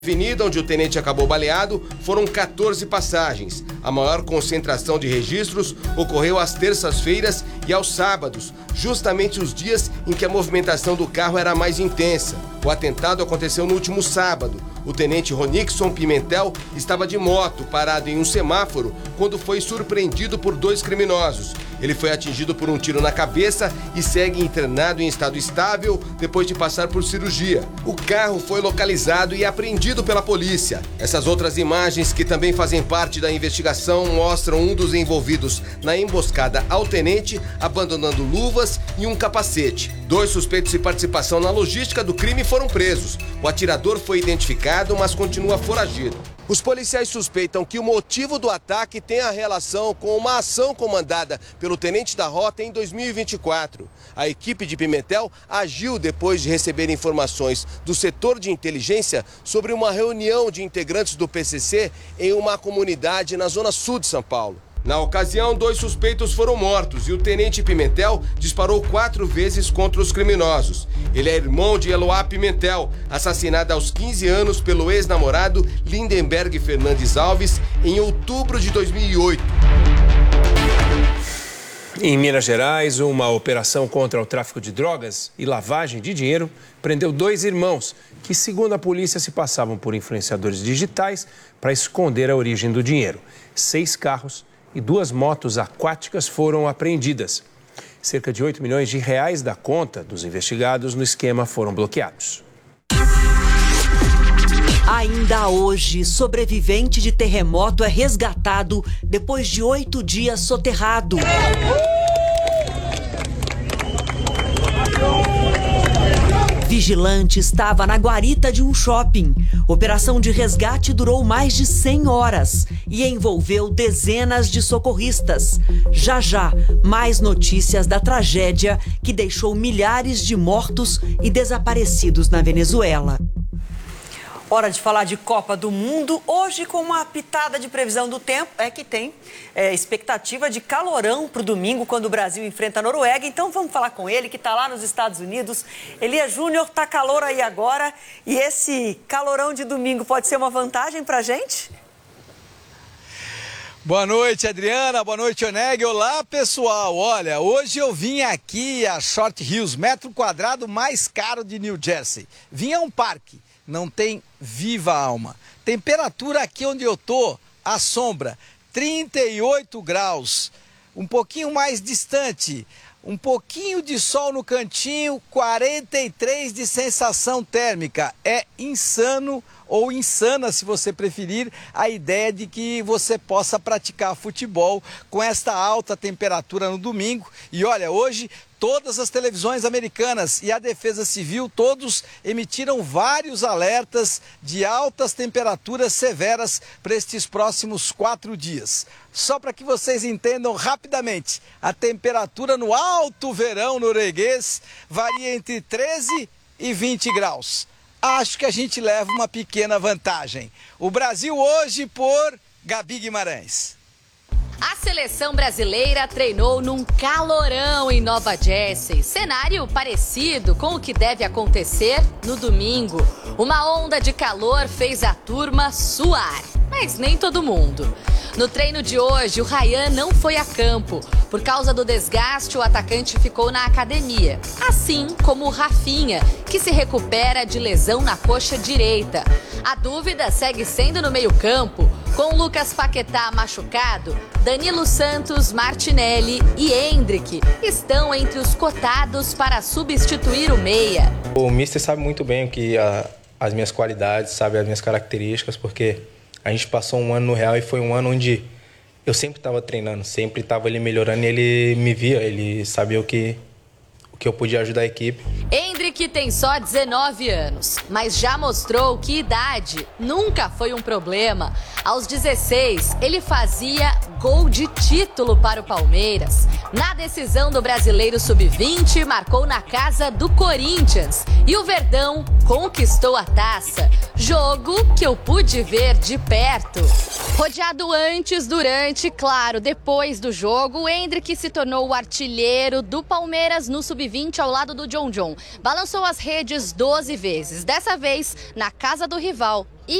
Avenida, onde o tenente acabou baleado, foram 14 passagens. A maior concentração de registros ocorreu às terças-feiras e aos sábados, justamente os dias em que a movimentação do carro era mais intensa. O atentado aconteceu no último sábado. O tenente Ronixon Pimentel estava de moto, parado em um semáforo, quando foi surpreendido por 2 criminosos. Ele foi atingido por um tiro na cabeça e segue internado em estado estável depois de passar por cirurgia. O carro foi localizado e apreendido pela polícia. Essas outras imagens, que também fazem parte da investigação, mostram um dos envolvidos na emboscada ao tenente abandonando luvas e um capacete. 2 suspeitos de participação na logística do crime foram presos. O atirador foi identificado, mas continua foragido. Os policiais suspeitam que o motivo do ataque tenha relação com uma ação comandada pelo tenente da rota em 2024. A equipe de Pimentel agiu depois de receber informações do setor de inteligência sobre uma reunião de integrantes do PCC em uma comunidade na zona sul de São Paulo. Na ocasião, 2 suspeitos foram mortos e o tenente Pimentel disparou 4 vezes contra os criminosos. Ele é irmão de Eloá Pimentel, assassinada aos 15 anos pelo ex-namorado Lindenberg Fernandes Alves em outubro de 2008. Em Minas Gerais, uma operação contra o tráfico de drogas e lavagem de dinheiro prendeu 2 irmãos que, segundo a polícia, se passavam por influenciadores digitais para esconder a origem do dinheiro. 6 carros e 2 motos aquáticas foram apreendidas. Cerca de R$8 milhões da conta dos investigados no esquema foram bloqueados. Ainda hoje, sobrevivente de terremoto é resgatado depois de 8 dias soterrado. Vigilante estava na guarita de um shopping. Operação de resgate durou mais de 100 horas e envolveu dezenas de socorristas. Já já, mais notícias da tragédia que deixou milhares de mortos e desaparecidos na Venezuela. Hora de falar de Copa do Mundo, hoje com uma pitada de previsão do tempo, que tem expectativa de calorão para o domingo, quando o Brasil enfrenta a Noruega. Então vamos falar com ele, que está lá nos Estados Unidos. Elias Júnior, tá calor aí agora, e esse calorão de domingo pode ser uma vantagem para a gente? Boa noite, Adriana. Boa noite, Oneg. Olá, pessoal. Olha, hoje eu vim aqui a Short Hills, metro quadrado mais caro de New Jersey. Vim a um parque. Não tem viva alma. Temperatura aqui onde eu tô, à sombra, 38 graus. Um pouquinho mais distante, um pouquinho de sol no cantinho, 43 de sensação térmica. É insano ou insana, se você preferir, a ideia de que você possa praticar futebol com esta alta temperatura no domingo. E olha, hoje todas as televisões americanas e a Defesa Civil, todos emitiram vários alertas de altas temperaturas severas para estes próximos 4 dias. Só para que vocês entendam rapidamente, a temperatura no alto verão norueguês varia entre 13 e 20 graus. Acho que a gente leva uma pequena vantagem. O Brasil hoje por Gabi Guimarães. A seleção brasileira treinou num calorão em Nova Jersey. Cenário parecido com o que deve acontecer no domingo. Uma onda de calor fez a turma suar, mas nem todo mundo. No treino de hoje, o Ryan não foi a campo. Por causa do desgaste, o atacante ficou na academia. Assim como o Rafinha, que se recupera de lesão na coxa direita. A dúvida segue sendo no meio-campo, com Lucas Paquetá machucado, Danilo Santos, Martinelli e Endrick estão entre os cotados para substituir o meia. O mister sabe muito bem as minhas qualidades, sabe as minhas características, porque a gente passou um ano no Real e foi um ano onde eu sempre estava treinando, sempre estava ele melhorando e ele me via, ele sabia o que eu podia ajudar a equipe. Endrick tem só 19 anos, mas já mostrou que idade nunca foi um problema. Aos 16, ele fazia gol de título para o Palmeiras. Na decisão do Brasileiro Sub-20, marcou na casa do Corinthians. E o Verdão conquistou a taça. Jogo que eu pude ver de perto. Rodeado antes, durante, claro, depois do jogo, o Endrick se tornou o artilheiro do Palmeiras no Sub-20 ao lado do John. Balançou as redes 12 vezes, dessa vez na casa do rival.